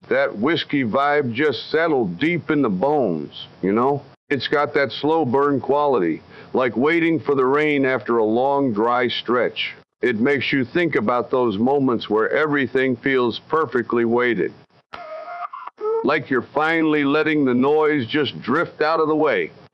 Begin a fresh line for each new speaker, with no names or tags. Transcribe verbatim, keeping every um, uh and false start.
That whiskey vibe just settled deep in the bones, you know? It's got that slow burn quality, like waiting for the rain after a long, dry stretch. It makes you think about those moments where everything feels perfectly weighted. Like you're finally letting the noise just drift out of the way.